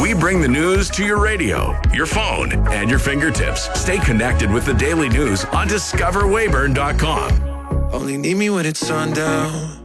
We bring the news to your radio, your phone, and your fingertips. Stay connected with the daily news on discoverwayburn.com. Only need me when it's sundown.